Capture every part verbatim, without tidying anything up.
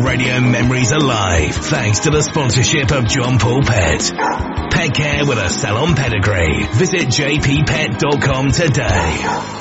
radio memories alive thanks to the sponsorship of John Paul Pet. Pet care with a salon pedigree. Visit j p pet dot com today.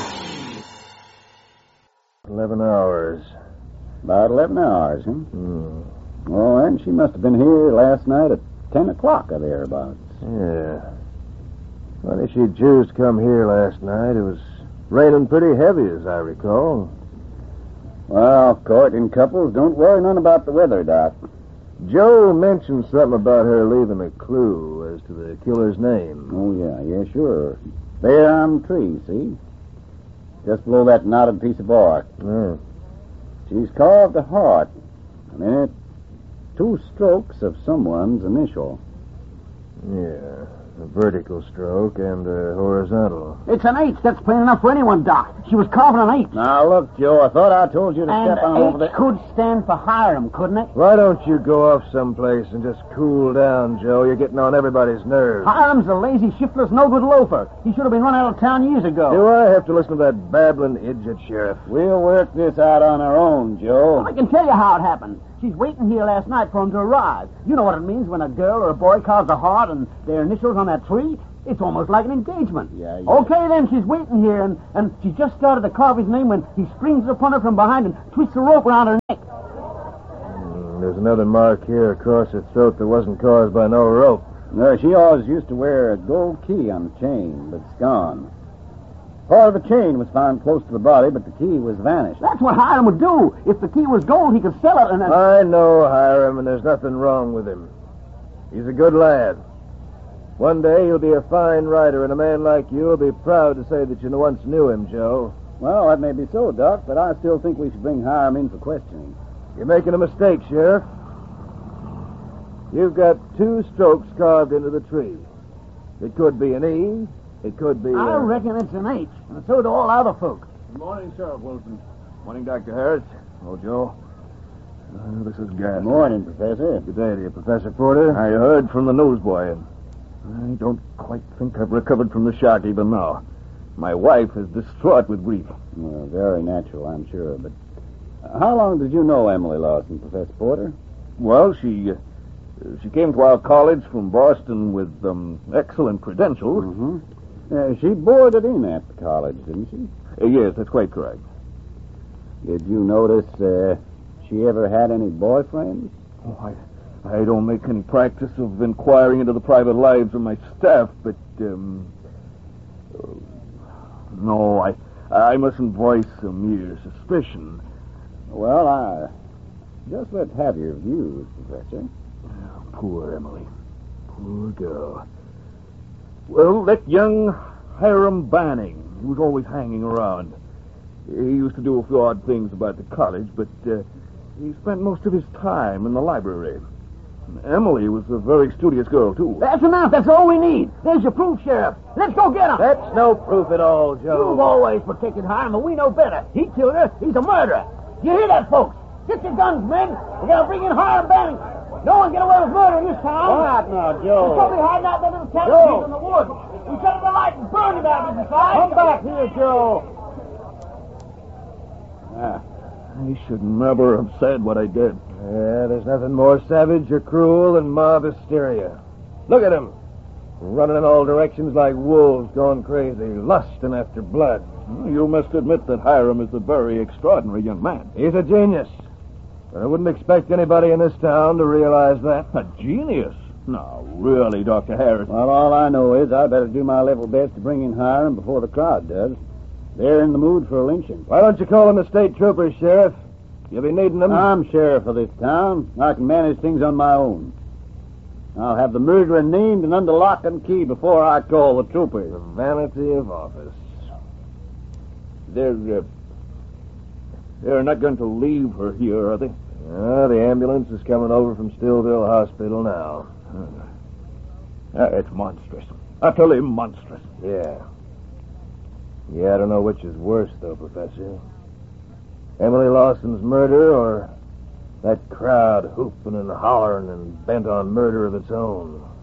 Eleven hours. About eleven hours, huh? Hmm. Oh, and she must have been here last night at ten o'clock or thereabouts. Yeah. Funny she chose to come here last night. It was raining pretty heavy, as I recall. Well, courting couples don't worry none about the weather, Doc. Joe mentioned something about her leaving a clue as to the killer's name. Oh, yeah, yeah, sure. There on the tree, see? Just below that knotted piece of bark. Yeah. She's carved a heart, and in it, two strokes of someone's initial. Yeah, a vertical stroke and a horizontal. It's an H. That's plain enough for anyone, Doc. She was carving an H. Now, look, Joe, I thought I told you to And step on over H there. could stand for Hiram, couldn't it? Why don't you go off someplace and just cool down, Joe? You're getting on everybody's nerves. Hiram's a lazy, shiftless, no-good loafer. He should have been run out of town years ago. Do I have to listen to that babbling idiot, Sheriff? We'll work this out on our own, Joe. I can tell you how it happened. She's waiting here last night for him to arrive. You know what it means when a girl or a boy carves a heart and their initials on that tree? It's almost like an engagement. Yeah, yeah. Okay, then, she's waiting here, and, and she just started to carve his name when he springs upon her from behind and twists the rope around her neck. Mm, there's another mark here across her throat that wasn't caused by no rope. No, she always used to wear a gold key on the chain, but it's gone. Part of the chain was found close to the body, but the key was vanished. That's what Hiram would do. If the key was gold, he could sell it and then... I know Hiram, and there's nothing wrong with him. He's a good lad. One day he'll be a fine rider, and a man like you will be proud to say that you once knew him, Joe. Well, that may be so, Doc, but I still think we should bring Hiram in for questioning. You're making a mistake, Sheriff. You've got two strokes carved into the tree. It could be an E. It could be... I a... reckon it's an H, and so do all other folk. Good morning, Sheriff Wilson. Morning, Doctor Harris. Hello, Joe. Uh, this is Gas. Good morning, Professor. Good day to you, Professor Porter. I heard from the newsboy, and I don't quite think I've recovered from the shock even now. My wife is distraught with grief. Well, very natural, I'm sure, but uh, how long did you know Emily Lawson, Professor Porter? Well, she uh, she came to our college from Boston with um, excellent credentials. Mm-hmm. Uh, she boarded in at the college, didn't she? Uh, yes, that's quite correct. Did you notice uh, she ever had any boyfriends? Oh, I... I don't make any practice of inquiring into the private lives of my staff, but, um... Uh, no, I I mustn't voice a mere suspicion. Well, I... Just let's have your views, Professor. Oh, poor Emily. Poor girl. Well, that young Hiram Banning, he was always hanging around. He used to do a few odd things about the college, but uh, he spent most of his time in the library. Emily was a very studious girl, too. That's enough. That's all we need. There's your proof, Sheriff. Let's go get him. That's no proof at all, Joe. You've always protected Hiram, but we know better. He killed her. He's a murderer. You hear that, folks? Get your guns, men. We're going to bring in Hiram Banning. No one get away with murder in this town. What now, He's Joe? probably hiding out in that little cabin Joe. in the woods. We shut up the light and burn him out of his side. Come back here, Joe. Ah, I should never have said what I did. Yeah, there's nothing more savage or cruel than mob hysteria. Look at them. Running in all directions like wolves going crazy, lusting after blood. You must admit that Hiram is a very extraordinary young man. He's a genius. But I wouldn't expect anybody in this town to realize that. A genius? No, really, Doctor Harris. Well, all I know is I better do my level best to bring in Hiram before the crowd does. They're in the mood for a lynching. Why don't you call in the state troopers, Sheriff? You'll be needing them. I'm sheriff of this town. I can manage things on my own. I'll have the murderer named and under lock and key before I call the troopers. The vanity of office. They're, uh, they're not going to leave her here, are they? Uh, the ambulance is coming over from Stillville Hospital now. Uh, it's monstrous. Utterly monstrous. Yeah. Yeah, I don't know which is worse, though, Professor. Emily Lawson's murder or that crowd hooping and hollering and bent on murder of its own.